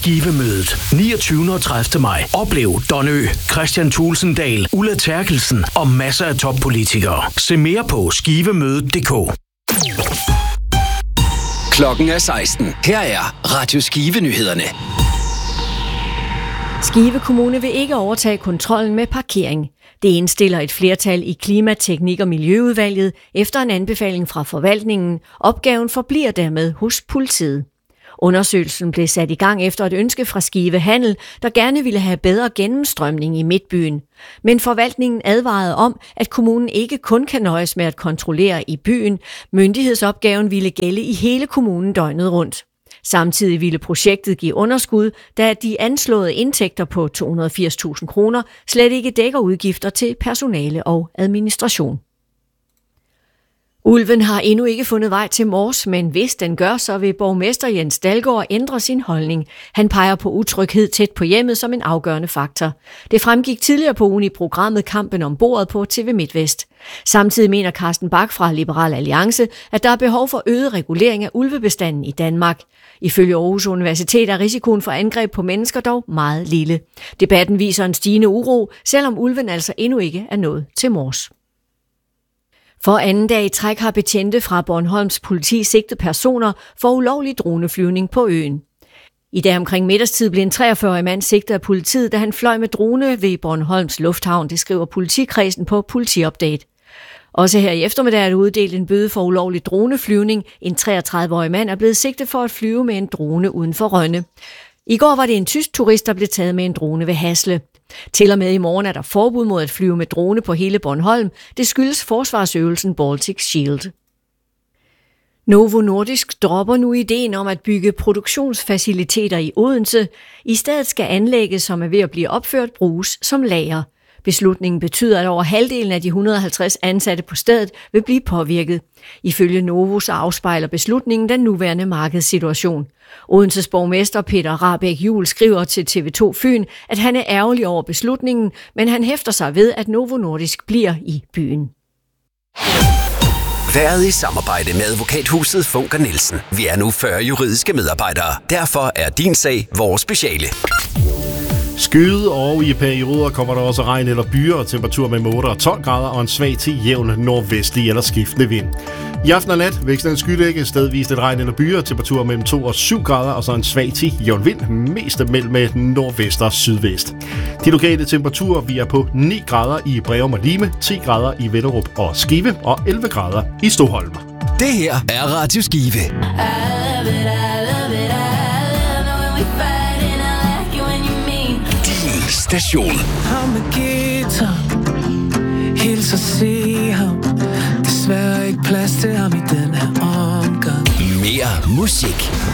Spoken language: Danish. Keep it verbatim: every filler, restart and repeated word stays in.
Skive-mødet niogtyvende og tredivte maj. Oplev Don Ø, Christian Thulesen Dahl, Ulla Terkelsen og masser af toppolitikere. Se mere på skivemødet punktum d k. Klokken er seksten. Her er Radio Skive-nyhederne. Skive Kommune vil ikke overtage kontrollen med parkering. Det indstiller et flertal i Klima-, Teknik- og Miljøudvalget efter en anbefaling fra forvaltningen. Opgaven forbliver dermed hos politiet. Undersøgelsen blev sat i gang efter et ønske fra Skive Handel, der gerne ville have bedre gennemstrømning i midtbyen. Men forvaltningen advarede om, at kommunen ikke kun kan nøjes med at kontrollere i byen. Myndighedsopgaven ville gælde i hele kommunen døgnet rundt. Samtidig ville projektet give underskud, da de anslåede indtægter på to hundrede og firs tusind kroner slet ikke dækker udgifter til personale og administration. Ulven har endnu ikke fundet vej til Mors, men hvis den gør, så vil borgmester Jens Dalgaard ændre sin holdning. Han peger på utryghed tæt på hjemmet som en afgørende faktor. Det fremgik tidligere på ugen i programmet Kampen om bordet på T V MidtVest. Samtidig mener Carsten Bach fra Liberal Alliance, at der er behov for øget regulering af ulvebestanden i Danmark. Ifølge Aarhus Universitet er risikoen for angreb på mennesker dog meget lille. Debatten viser en stigende uro, selvom ulven altså endnu ikke er nået til Mors. For anden dag i træk har betjente fra Bornholms politi sigtet personer for ulovlig droneflyvning på øen. I dag omkring middagstid blev en treogfyrre-årig mand sigtet af politiet, da han fløj med drone ved Bornholms Lufthavn, det skriver politikredsen på Politiupdate. Også her i eftermiddag er der uddelt en bøde for ulovlig droneflyvning. En treogtredive-årig mand er blevet sigtet for at flyve med en drone uden for Rønne. I går var det en tysk turist, der blev taget med en drone ved Hasle. Til og med i morgen er der forbud mod at flyve med drone på hele Bornholm. Det skyldes forsvarsøvelsen Baltic Shield. Novo Nordisk dropper nu ideen om at bygge produktionsfaciliteter i Odense. I stedet skal anlægget, som er ved at blive opført, bruges som lager. Beslutningen betyder, at over halvdelen af de et hundrede og halvtreds ansatte på stedet vil blive påvirket. Ifølge Novo så afspejler beslutningen den nuværende markedssituation. Odenses borgmester Peter Rahbæk Juhl skriver til T V to Fyn, at han er ærgerlig over beslutningen, men han hæfter sig ved, at Novo Nordisk bliver i byen. Været i samarbejde med advokathuset Funker Nielsen. Vi er nu fyrre juridiske medarbejdere. Derfor er din sag vores speciale. Skyet, og i perioder kommer der også regn eller byer, og temperatur mellem otte og tolv grader og en svag til jævn nordvestlig eller skiftende vind. I aften og nat vækster en skydække, stedvist et regn eller byer, temperatur mellem to og syv grader og så en svag til jævn vind, mest mellem et nordvest og sydvest. De lokale temperaturer vi er på ni grader i Breum og Lime, ti grader i Venderup og Skive og elleve grader i Stoholm. Det her er Radio Skive. Station. Ham med guitar, hils og se ham. Desværre ikke plads til ham i den her omgang. Mere musik.